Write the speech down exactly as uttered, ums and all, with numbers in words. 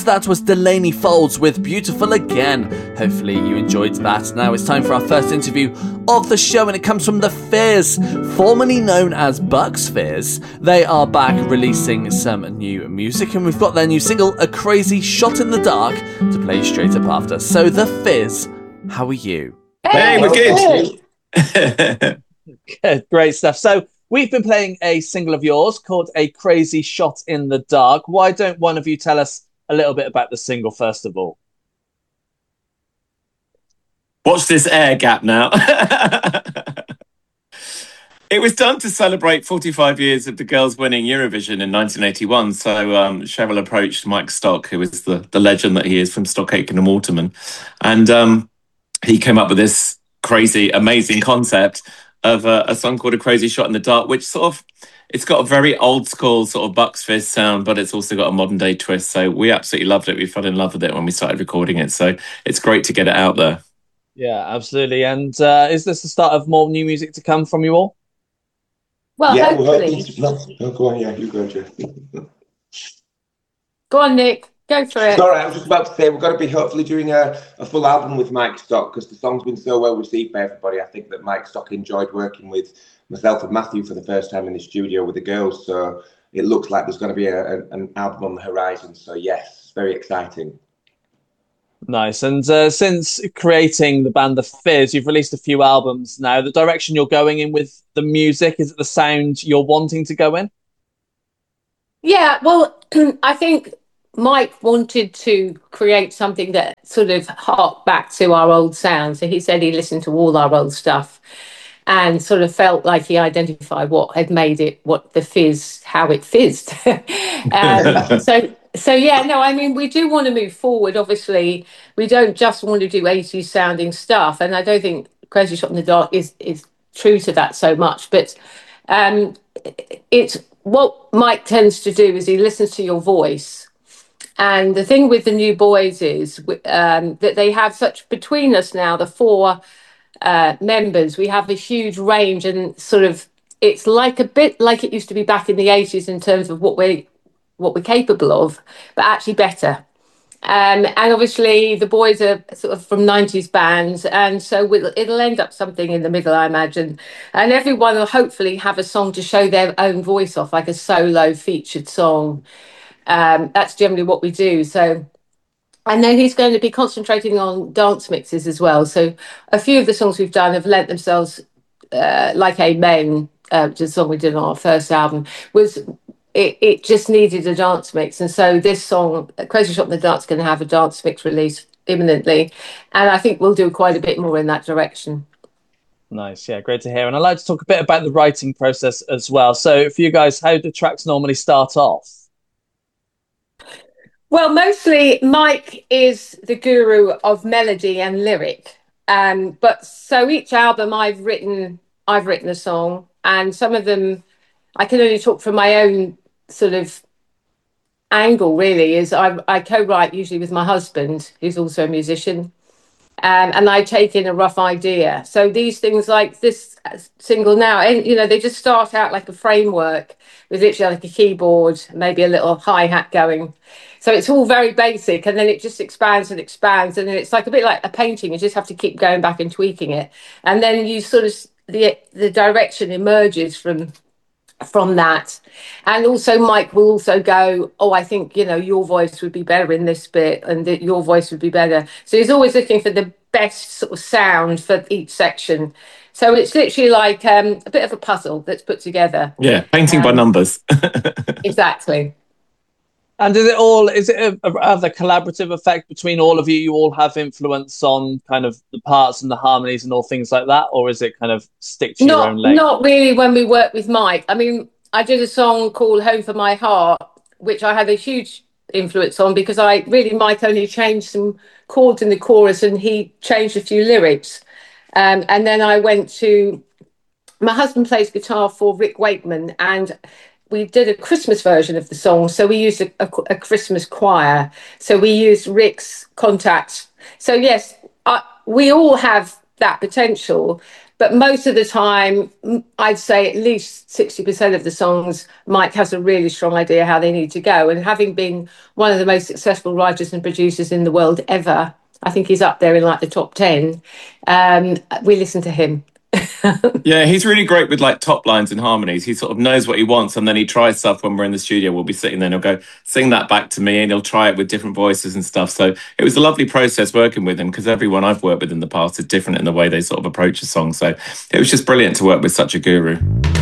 That was Delaney Folds with Beautiful Again. Hopefully you enjoyed that. Now it's time for our first interview of the show, and it comes from The Fizz, formerly known as Bucks Fizz. They are back releasing some new music, and we've got their new single, A Crazy Shot in the Dark, to play straight up after. So The Fizz, how are you? Hey, we're good. Good, great stuff. So we've been playing a single of yours called A Crazy Shot in the Dark. Why don't one of you tell us a little bit about the single first of all? Watch this air gap now. It was done to celebrate forty-five years of the girls winning Eurovision in nineteen eighty-one. So um, Cheryl approached Mike Stock, who is the, the legend that he is from Stock Aitken and Waterman. And um, he came up with this crazy, amazing concept of a, a song called A Crazy Shot in the Dark, which sort of, it's got a very old school sort of Bucks Fizz sound, but it's also got a modern day twist. So we absolutely loved it. We fell in love with it when we started recording it. So it's great to get it out there. Yeah, absolutely. And uh, is this the start of more new music to come from you all? Well, yeah, hopefully. Well, no, go on, yeah, you go, Jeff. Go on, Nick. Go for it. Sorry, I was just about to say we're going to be hopefully doing a, a full album with Mike Stock, because the song's been so well received by everybody. I think that Mike Stock enjoyed working with myself and Matthew for the first time in the studio with the girls. So it looks like there's going to be a, a, an album on the horizon. So yes, very exciting. Nice. And uh, since creating the band The Fizz, you've released a few albums now. The direction you're going in with the music, is it the sound you're wanting to go in? Yeah, well, I think Mike wanted to create something that sort of harked back to our old sound. So he said he listened to all our old stuff and sort of felt like he identified what had made it, what the fizz, how it fizzed. um, so, so yeah, no, I mean, we do want to move forward. Obviously, we don't just want to do eighties sounding stuff. And I don't think Crazy Shot in the Dark is, is true to that so much. But um, it's what Mike tends to do is he listens to your voice. And the thing with the new boys is um, that they have such, between us now, the four uh, members, we have a huge range, and sort of, it's like a bit like it used to be back in the eighties in terms of what we're, what we're capable of, but actually better. Um, and obviously the boys are sort of from nineties bands, and so we'll, it'll end up something in the middle, I imagine. And everyone will hopefully have a song to show their own voice off, like a solo featured song. Um, that's generally what we do. So, and then he's going to be concentrating on dance mixes as well. So a few of the songs we've done have lent themselves, uh, like Amen, uh, which is a song we did on our first album, was it, it just needed a dance mix. And so this song, Crazy Shot in the Dark, is going to have a dance mix release imminently. And I think we'll do quite a bit more in that direction. Nice. Yeah, great to hear. And I'd like to talk a bit about the writing process as well. So for you guys, how do tracks normally start off? Well, mostly Mike is the guru of melody and lyric. Um, but so each album I've written, I've written a song, and some of them I can only talk from my own sort of angle, really, is I, I co-write usually with my husband, who's also a musician. Um, and I take in a rough idea. So these things like this single now, and you know, they just start out like a framework with literally like a keyboard, maybe a little hi-hat going. So it's all very basic, and then it just expands and expands, and then it's like a bit like a painting. You just have to keep going back and tweaking it, and then you sort of the the direction emerges from from that. And also Mike will also go, oh, I think, you know, your voice would be better in this bit, and that your voice would be better. So he's always looking for the best sort of sound for each section. So it's literally like um, a bit of a puzzle that's put together. Yeah, painting um, by numbers. Exactly. And is it all, is it a, a rather collaborative effect between all of you? You all have influence on kind of the parts and the harmonies and all things like that? Or is it kind of stick to not, your own lane? Not really when we work with Mike. I mean, I did a song called Home for My Heart, which I had a huge influence on because I really, Mike only changed some chords in the chorus and he changed a few lyrics. Um, and then I went to, my husband plays guitar for Rick Wakeman, and we did a Christmas version of the song. So we used a, a, a Christmas choir. So we used Rick's contacts. So yes, I, we all have that potential, but most of the time, I'd say at least sixty percent of the songs, Mike has a really strong idea how they need to go. And having been one of the most successful writers and producers in the world ever, I think he's up there in like the top ten. Um, we listen to him. Yeah, he's really great with like top lines and harmonies. He sort of knows what he wants, and then he tries stuff when we're in the studio. We'll be sitting there and he'll go, sing that back to me, and he'll try it with different voices and stuff. So it was a lovely process working with him, because everyone I've worked with in the past is different in the way they sort of approach a song. So it was just brilliant to work with such a guru.